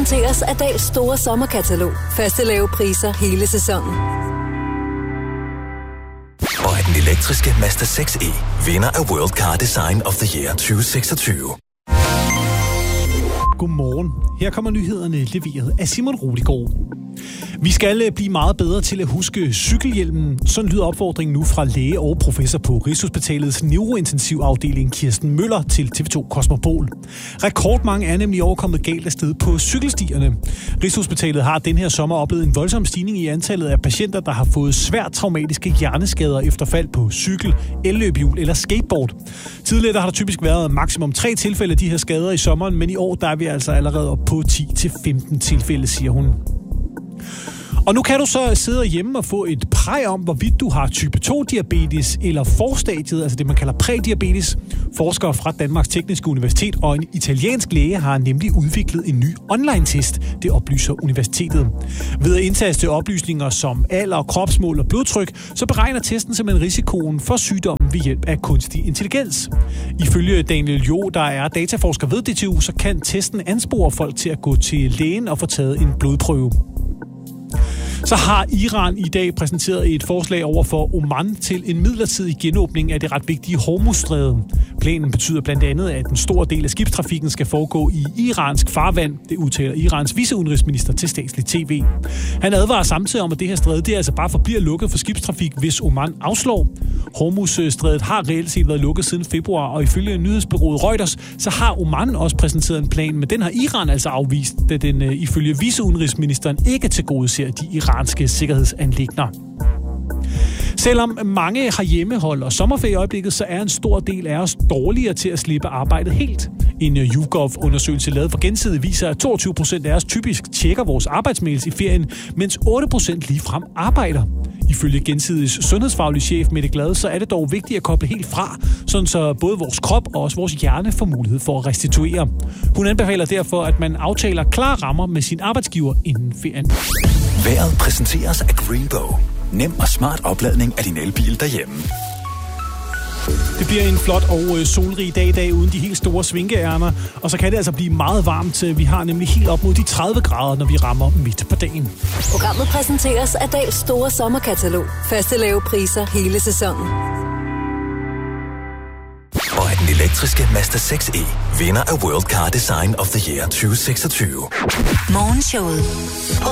præsenteres af Dahls store sommerkatalog. Faste lave priser hele sæsonen. Og er den elektriske Mazda 6e vinder af World Car Design of the Year 2026. Godmorgen. Her kommer nyhederne leveret af Simon Roligård. Vi skal blive meget bedre til at huske cykelhjelmen. Sådan lyder opfordringen nu fra læge og professor på Rigshospitalets neurointensivafdeling Kirsten Møller til TV2 Kosmopol. Rekordmange er nemlig overkommet galt afsted på cykelstierne. Rigshospitalet har den her sommer oplevet en voldsom stigning i antallet af patienter, der har fået svært traumatiske hjerneskader efter fald på cykel, elløbehjul eller skateboard. Tidligere har der typisk været maksimum 3 tilfælde af de her skader i sommeren, men i år der er vi altså allerede op på 10-15 tilfælde, siger hun. Og nu kan du så sidde hjemme og få et præg om, hvorvidt du har type 2-diabetes eller forstadiet, altså det man kalder prædiabetes. Forskere fra Danmarks Tekniske Universitet og en italiensk læge har nemlig udviklet en ny online-test, det oplyser universitetet. Ved at indtaste oplysninger som alder, kropsmål og blodtryk, så beregner testen simpelthen risikoen for sygdommen ved hjælp af kunstig intelligens. Ifølge Daniel Jo, der er dataforsker ved DTU, så kan testen anspore folk til at gå til lægen og få taget en blodprøve. Så har Iran i dag præsenteret et forslag over for Oman til en midlertidig genåbning af det ret vigtige Hormuzstrædet. Planen betyder blandt andet, at en stor del af skibstrafikken skal foregå i iransk farvand. Det udtaler Irans viceudenrigsminister til statslig tv. Han advarer samtidig om, at det her stræde det altså bare forbliver lukket for skibstrafik, hvis Oman afslår. Hormuzstrædet har reelt set været lukket siden februar, og ifølge nyhedsbureauet Reuters, så har Oman også præsenteret en plan, men den har Iran altså afvist, da den ifølge viceudenrigsministeren ikke tilgodeser de iranske sikkerhedsanliggender. Selvom mange har hjemmehold og sommerferie i øjeblikket, så er en stor del af os dårligere til at slippe arbejdet helt. En YouGov-undersøgelse lavet for Gensidige viser, at 22% af os typisk tjekker vores arbejdsmails i ferien, mens 8% ligefrem arbejder. Ifølge Gensidiges sundhedsfaglige chef Mette Glad, så er det dog vigtigt at koble helt fra, sådan så både vores krop og også vores hjerne får mulighed for at restituere. Hun anbefaler derfor, at man aftaler klare rammer med sin arbejdsgiver inden ferien. Vejret præsenteres af Greenbow. Nem og smart opladning af din elbil derhjemme. Det bliver en flot og solrig dag i dag uden de helt store svinkeærner, og så kan det altså blive meget varmt. Vi har nemlig helt op mod de 30 grader, når vi rammer midt på dagen. Programmet præsenteres af Dahls store sommerkatalog. Faste lave priser hele sæsonen. Og er den elektriske Mazda 6e vinder af World Car Design of the Year 2026. Morgenshowet